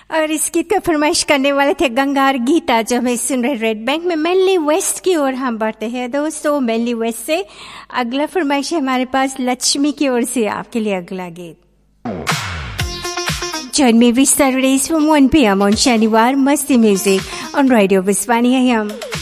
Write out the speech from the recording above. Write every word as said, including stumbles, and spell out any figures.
और इस गीत का फरमाइश करने वाले थे गंगार गीता, जो हमें सुन रहे रेड बैंक में। मेनली वेस्ट की ओर हम बढ़ते हैं दोस्तों। मेनली वेस्ट से अगला फरमाइश है हमारे पास लक्ष्मी की ओर से। आपके लिए अगला गीत। Join me every Saturdays from one p m on शनिवार मस्ती music on Radio Viswani A M.